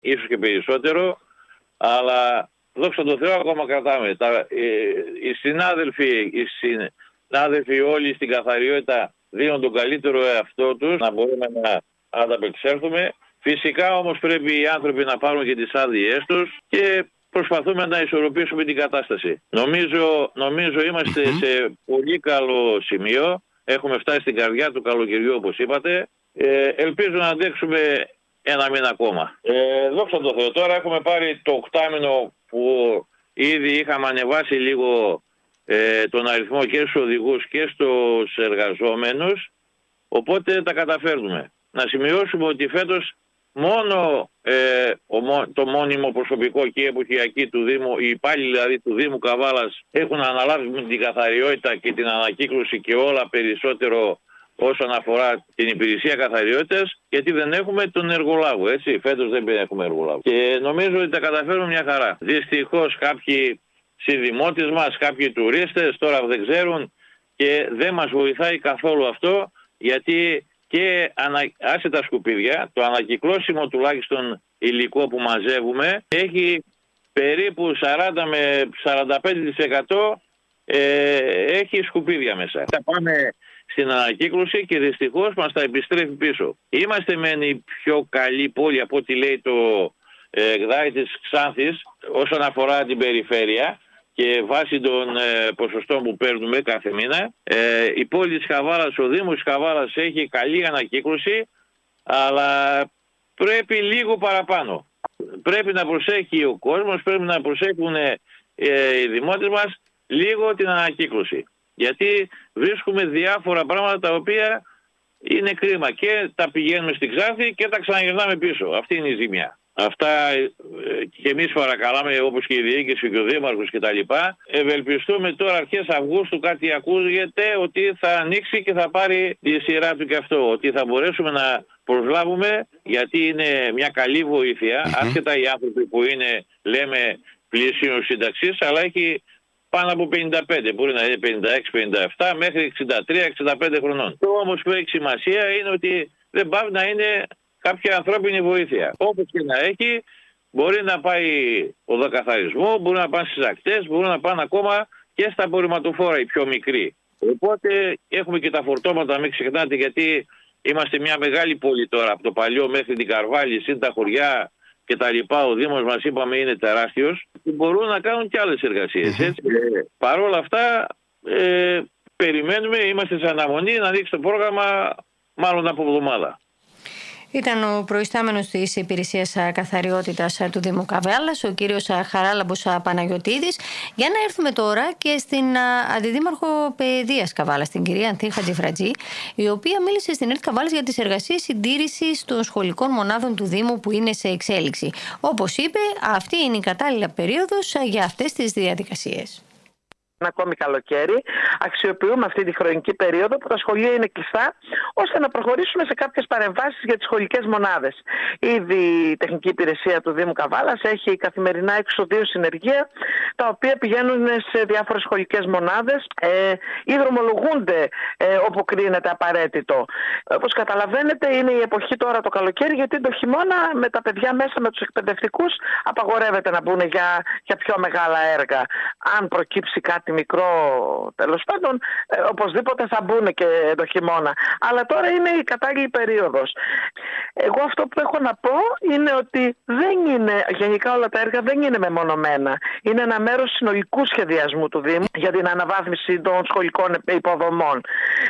ίσως και περισσότερο, αλλά δόξα τω Θεώ ακόμα κρατάμε. Οι συνάδελφοι όλοι στην καθαριότητα δίνουν τον καλύτερο εαυτό τους να μπορούμε να ανταπεξέλθουμε. Φυσικά όμως πρέπει οι άνθρωποι να πάρουν και τις άδειές τους και προσπαθούμε να ισορροπήσουμε την κατάσταση. Νομίζω είμαστε σε πολύ καλό σημείο. Έχουμε φτάσει στην καρδιά του καλοκαιριού όπως είπατε. Ελπίζω να αντέξουμε ένα μήνα ακόμα. Δόξα τω Θεώ, τώρα έχουμε πάρει το οκτάμινο που ήδη είχαμε ανεβάσει λίγο τον αριθμό και στους οδηγούς και στους εργαζόμενους, οπότε τα καταφέρνουμε. Να σημειώσουμε ότι φέτος μόνο το μόνιμο προσωπικό και η εποχιακή του Δήμου, οι υπάλληλοι δηλαδή του Δήμου Καβάλας έχουν αναλάβει την καθαριότητα και την ανακύκλωση και όλα περισσότερο όσον αφορά την υπηρεσία καθαριότητας, γιατί δεν έχουμε τον εργολάβο, έτσι. Φέτος δεν έχουμε εργολάβο. Και νομίζω ότι τα καταφέρουμε μια χαρά. Δυστυχώς κάποιοι συνδημότες μας, κάποιοι τουρίστες τώρα δεν ξέρουν και δεν μας βοηθάει καθόλου αυτό, γιατί και άσε τα σκουπίδια, το ανακυκλώσιμο τουλάχιστον υλικό που μαζεύουμε έχει περίπου 40 με 45% έχει σκουπίδια μέσα. Θα πάμε στην ανακύκλωση και δυστυχώς μας τα επιστρέφει πίσω. Είμαστε μεν η πιο καλή πόλη από ό,τι λέει το ΓΔΑΙ της Ξάνθης όσον αφορά την περιφέρεια και βάσει των ποσοστών που παίρνουμε κάθε μήνα. Η πόλη της Καβάλας, ο Δήμος της Καβάλας έχει καλή ανακύκλωση, αλλά πρέπει λίγο παραπάνω. Πρέπει να προσέχει ο κόσμος, πρέπει να προσέχουν οι δημότες μας λίγο την ανακύκλωση. Γιατί βρίσκουμε διάφορα πράγματα τα οποία είναι κρίμα και τα πηγαίνουμε στην Ξάνθη και τα ξαναγυρνάμε πίσω. Αυτή είναι η ζημιά. Αυτά και εμείς παρακαλάμε, όπως και η διοίκηση και ο Δήμαρχος κτλ. Ευελπιστούμε τώρα αρχές Αυγούστου, κάτι ακούγεται ότι θα ανοίξει και θα πάρει τη σειρά του και αυτό. Ότι θα μπορέσουμε να προσλάβουμε, γιατί είναι μια καλή βοήθεια, άσχετα οι άνθρωποι που είναι, λέμε, πλήσιο συνταξής, αλλά έχει πάνω από 55, μπορεί να είναι 56-57 μέχρι 63-65 χρονών. Το όμως που έχει σημασία είναι ότι δεν πάει να είναι κάποια ανθρώπινη βοήθεια. Όπως και να έχει, μπορεί να πάει οδοκαθαρισμό, μπορεί να πάνε στις ακτές, μπορεί να πάνε ακόμα και στα απορριμματοφόρα οι πιο μικροί. Οπότε έχουμε και τα φορτώματα, μην ξεχνάτε, γιατί είμαστε μια μεγάλη πόλη τώρα, από το Παλιό μέχρι την Καρβάλη, συν τα χωριά και τα λοιπά. Ο Δήμος μας είπαμε είναι τεράστιος και μπορούν να κάνουν και άλλες εργασίες. Παρ' όλα αυτά περιμένουμε, είμαστε σε αναμονή να ανοίξει το πρόγραμμα μάλλον από εβδομάδα. Ήταν ο προϊστάμενος της Υπηρεσίας Καθαριότητας του Δήμου Καβάλας, ο κύριος Χαράλαμπος Παναγιωτίδης. Για να έρθουμε τώρα και στην Αντιδήμαρχο Παιδείας Καβάλας, την κυρία Ανθή Χατζηφρατζή, η οποία μίλησε στην ΕΡΤ Καβάλας για τις εργασίες συντήρησης των σχολικών μονάδων του Δήμου που είναι σε εξέλιξη. Όπως είπε, αυτή είναι η κατάλληλη περίοδος για αυτές τις διαδικασίες. Ακόμη καλοκαίρι, αξιοποιούμε αυτή τη χρονική περίοδο που τα σχολεία είναι κλειστά, ώστε να προχωρήσουμε σε κάποιες παρεμβάσεις για τις σχολικές μονάδες. Ήδη η Τεχνική Υπηρεσία του Δήμου Καβάλας έχει καθημερινά 6-2 συνεργεία, τα οποία πηγαίνουν σε διάφορες σχολικές μονάδες ή δρομολογούνται όπου κρίνεται απαραίτητο. Όπως καταλαβαίνετε, είναι η εποχή τώρα το καλοκαίρι, γιατί το χειμώνα με τα παιδιά μέσα, με τους εκπαιδευτικούς, απαγορεύεται να μπουν για πιο μεγάλα έργα. Αν προκύψει κάτι μικρό, τέλος πάντων, οπωσδήποτε θα μπουν και το χειμώνα. Αλλά τώρα είναι η κατάλληλη περίοδος. Εγώ αυτό που έχω να πω είναι ότι δεν είναι, γενικά όλα τα έργα δεν είναι μεμονωμένα. Είναι ένα μέρος συνολικού σχεδιασμού του Δήμου για την αναβάθμιση των σχολικών υποδομών.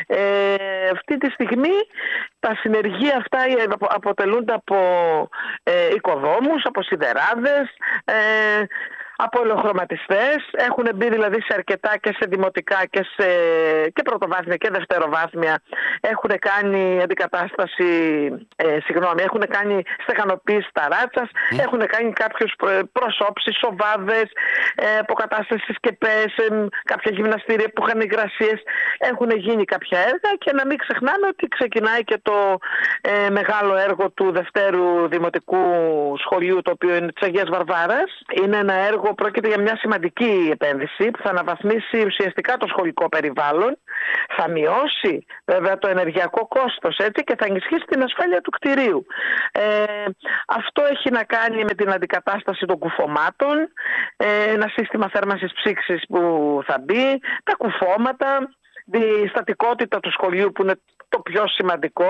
Αυτή τη στιγμή τα συνεργεία αυτά αποτελούνται από οικοδόμους, από σιδεράδες, από ελαιοχρωματιστές. Έχουν μπει δηλαδή σε αρκετά και σε δημοτικά και πρωτοβάθμια και δευτεροβάθμια. Έχουν κάνει αντικατάσταση, έχουν κάνει στεγανοποίηση ταράτσας, έχουν κάνει κάποιους προσώψεις, σοβάδες, αποκατάσταση σκεπές, κάποια γυμναστήρια που είχαν υγρασίες. Έχουν γίνει κάποια έργα και να μην ξεχνάμε ότι ξεκινάει και το μεγάλο έργο του Δευτέρου Δημοτικού Σχολείου, το οποίο είναι της Αγίας Βαρβάρας. Είναι ένα έργο, πρόκειται για μια σημαντική επένδυση που θα αναβαθμίσει ουσιαστικά το σχολικό περιβάλλον Θα μειώσει βέβαια το ενεργειακό κόστος, έτσι, και θα ενισχύσει την ασφάλεια του κτηρίου. Αυτό έχει να κάνει με την αντικατάσταση των κουφωμάτων, ένα σύστημα θέρμανσης ψήξης που θα μπει, τα κουφώματα, τη στατικότητα του σχολείου που είναι το πιο σημαντικό.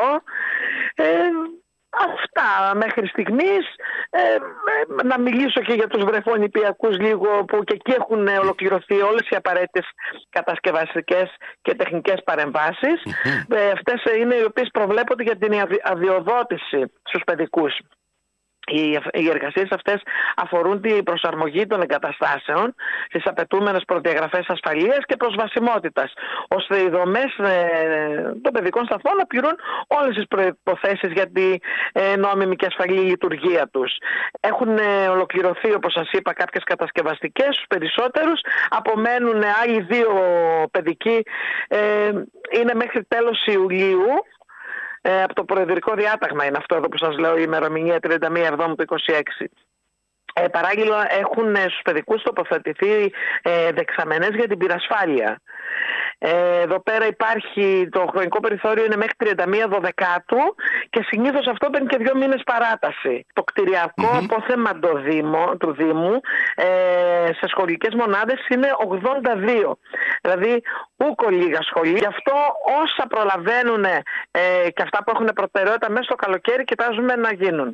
Αυτά μέχρι στιγμής. Να μιλήσω και για τους βρεφονηπιακούς λίγο, που και εκεί έχουν ολοκληρωθεί όλες οι απαραίτητες κατασκευαστικές και τεχνικές παρεμβάσεις. Αυτές είναι οι οποίες προβλέπονται για την αδειοδότηση στους παιδικούς. Οι εργασίες αυτές αφορούν την προσαρμογή των εγκαταστάσεων στις απαιτούμενες προδιαγραφές ασφαλείας και προσβασιμότητας, ώστε οι δομές των παιδικών σταθμών να πληρούν όλες τις προϋποθέσεις για τη νόμιμη και ασφαλή λειτουργία τους. Έχουν ολοκληρωθεί, όπως σας είπα, κάποιες κατασκευαστικές, στους περισσότερους. Απομένουν άλλοι 2 παιδικοί, είναι μέχρι τέλος Ιουλίου. Από το Προεδρικό Διάταγμα είναι αυτό εδώ που σας λέω, η ημερομηνία 31 Εβδόμου του 26. Παράλληλα έχουν στους παιδικούς τοποθετηθεί δεξαμενές για την πυρασφάλεια. Εδώ πέρα υπάρχει, το χρονικό περιθώριο είναι μέχρι 31 Δωδεκάτου και συνήθως αυτό παίρνει και 2 μήνες παράταση. Το κτηριακό απόθεμα του Δήμου σε σχολικές μονάδες είναι 82. Δηλαδή ούκο λίγα σχολεία. Γι' αυτό όσα προλαβαίνουν και αυτά που έχουν προτεραιότητα μέσα στο καλοκαίρι κοιτάζουμε να γίνουν.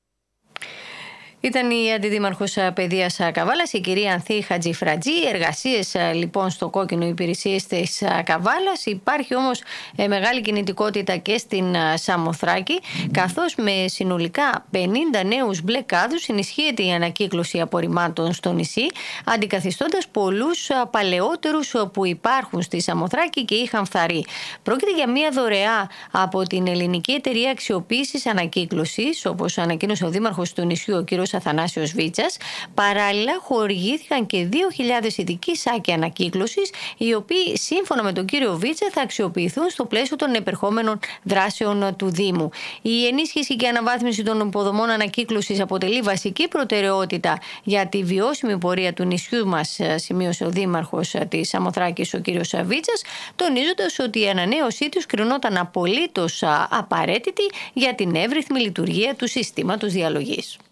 Ήταν η Αντιδήμαρχος Παιδείας Καβάλας, η κυρία Ανθή Χατζηφρατζή. Εργασίες λοιπόν στο κόκκινο υπηρεσίες της Καβάλας. Υπάρχει όμως μεγάλη κινητικότητα και στην Σαμοθράκη, καθώς με συνολικά 50 νέους μπλε κάδους ενισχύεται η ανακύκλωση απορριμμάτων στο νησί, αντικαθιστώντας πολλούς παλαιότερους που υπάρχουν στη Σαμοθράκη και είχαν φθαρεί. Πρόκειται για μια δωρεά από την Ελληνική Εταιρεία Αξιοποίησης Ανακύκλωσης, όπως ανακοίνωσε ο Δήμαρχος του νησιού, ο κ. Αθανάσιος Βίτσας. Παράλληλα, χορηγήθηκαν και 2.000 ειδικοί σάκοι ανακύκλωσης, οι οποίοι σύμφωνα με τον κύριο Βίτσα θα αξιοποιηθούν στο πλαίσιο των επερχόμενων δράσεων του Δήμου. Η ενίσχυση και αναβάθμιση των υποδομών ανακύκλωσης αποτελεί βασική προτεραιότητα για τη βιώσιμη πορεία του νησιού μας, σημείωσε ο Δήμαρχος της Σαμοθράκης, ο κύριος Βίτσας, τονίζοντας ότι η ανανέωσή τους κρινόταν απολύτως απαραίτητη για την εύρυθμη λειτουργία του συστήματος διαλογής.